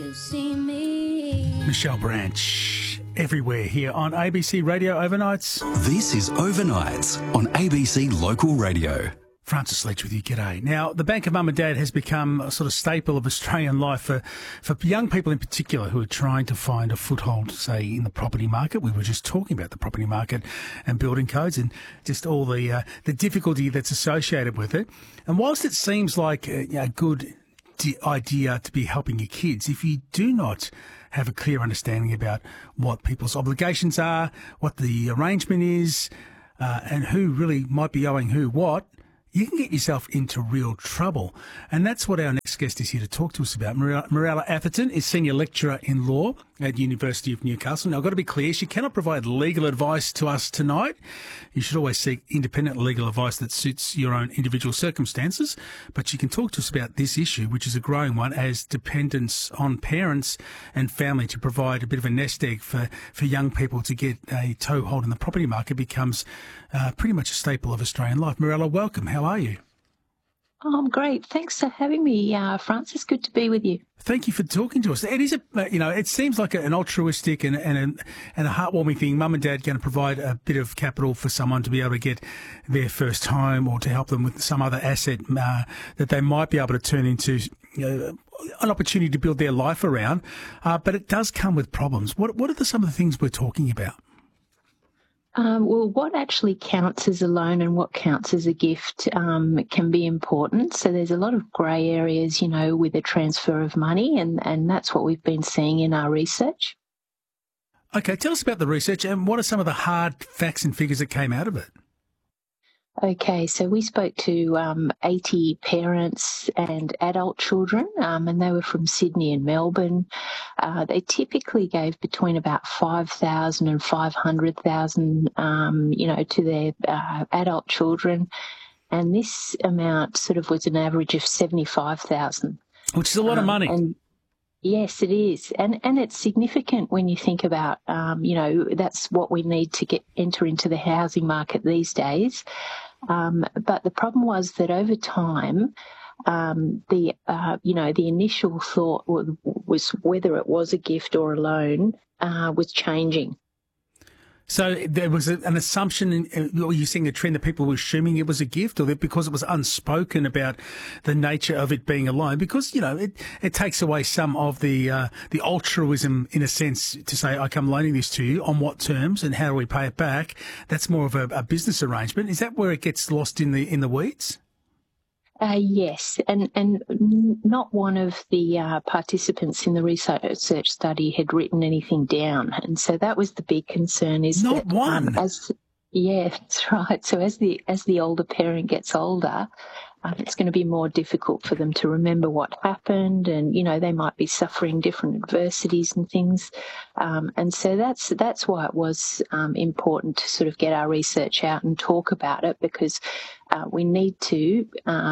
to see me. Michelle Branch, everywhere here on ABC Radio Overnights. This is Overnights on ABC Local Radio. Francis Leach with you, g'day. Now, the Bank of Mum and Dad has become a sort of staple of Australian life for young people in particular who are trying to find a foothold, say, in the property market. We were just talking about the property market and building codes and just all the difficulty that's associated with it. And whilst it seems like a good idea to be helping your kids, if you do not have a clear understanding about what people's obligations are, what the arrangement is, and who really might be owing who what, you can get yourself into real trouble. And that's what our next guest is here to talk to us about. Mirella Atherton is Senior Lecturer in Law at the University of Newcastle. Now, I've got to be clear, she cannot provide legal advice to us tonight. You should always seek independent legal advice that suits your own individual circumstances. But she can talk to us about this issue, which is a growing one, as dependence on parents and family to provide a bit of a nest egg for young people to get a toehold in the property market becomes pretty much a staple of Australian life. Mirella, welcome. How are you? Oh, I'm great. Thanks for having me, Francis. Good to be with you. Thank you for talking to us. It is it seems like an altruistic and a heartwarming thing. Mum and Dad going to provide a bit of capital for someone to be able to get their first home or to help them with some other asset that they might be able to turn into an opportunity to build their life around. But it does come with problems. What are some of the things we're talking about? Well, what actually counts as a loan and what counts as a gift can be important. So there's a lot of grey areas, with the transfer of money, and that's what we've been seeing in our research. Okay, tell us about the research and what are some of the hard facts and figures that came out of it? Okay, so we spoke to 80 parents and adult children, and they were from Sydney and Melbourne. They typically gave between about $5,000 and $500,000, to their adult children, and this amount sort of was an average of $75,000, which is a lot of money. And yes, it is, and it's significant when you think about, that's what we need to enter into the housing market these days. But the problem was that over time, the initial thought was whether it was a gift or a loan was changing. So there was an assumption, were you seeing a trend that people were assuming it was a gift, or that because it was unspoken about the nature of it being a loan? Because, it takes away some of the altruism, in a sense, to say, okay, I'm loaning this to you, on what terms and how do we pay it back? That's more of a business arrangement. Is that where it gets lost in the weeds? Yes, and not one of the participants in the research study had written anything down, and so that was the big concern. Is not that, one? Yeah, that's right. So as the older parent gets older, it's going to be more difficult for them to remember what happened, and they might be suffering different adversities and things, and so that's why it was important to sort of get our research out and talk about it, because we need to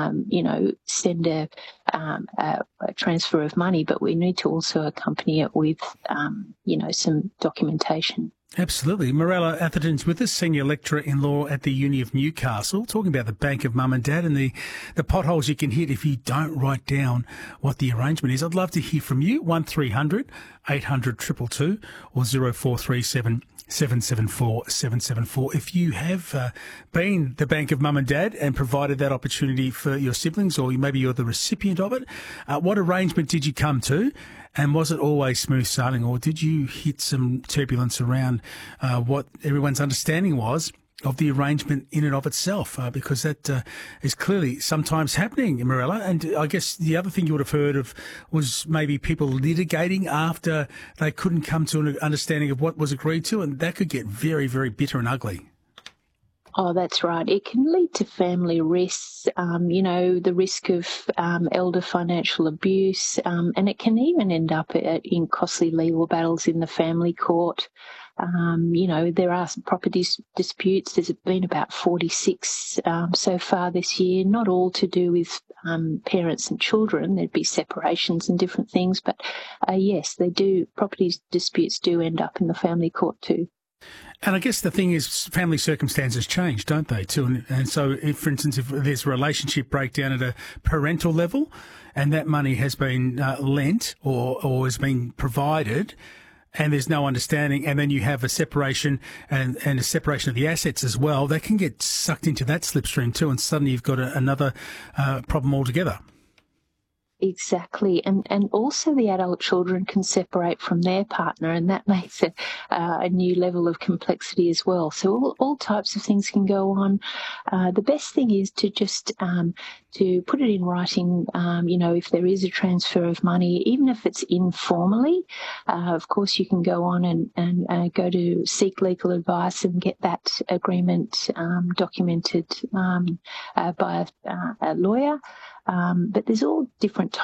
send a transfer of money, but we need to also accompany it with some documentation. Absolutely. Mirella Atherton's with us, Senior Lecturer in Law at the Uni of Newcastle, talking about the Bank of Mum and Dad and the potholes you can hit if you don't write down what the arrangement is. I'd love to hear from you, 1300 800 222 or 0437 774 774. If you have been the Bank of Mum and Dad and provided that opportunity for your siblings, or maybe you're the recipient of it, what arrangement did you come to? And was it always smooth sailing, or did you hit some turbulence around what everyone's understanding was of the arrangement in and of itself? Because that is clearly sometimes happening, Mirella. And I guess the other thing you would have heard of was maybe people litigating after they couldn't come to an understanding of what was agreed to, and that could get very, very bitter and ugly. Oh, that's right. It can lead to family risks, the risk of elder financial abuse, and it can even end up in costly legal battles in the family court. There are some property disputes. There's been about 46 so far this year, not all to do with parents and children. There'd be separations and different things, but yes, they do. Property disputes do end up in the family court too. And I guess the thing is, family circumstances change, don't they, too? And so, if, for instance, if there's a relationship breakdown at a parental level and that money has been lent or has been provided, and there's no understanding, and then you have a separation and a separation of the assets as well, they can get sucked into that slipstream too, and suddenly you've got another problem altogether. Exactly. And also the adult children can separate from their partner, and that makes it a new level of complexity as well. So all types of things can go on. The best thing is to just to put it in writing, if there is a transfer of money, even if it's informally. Of course, you can go on and go to seek legal advice and get that agreement documented by a lawyer. But there's all different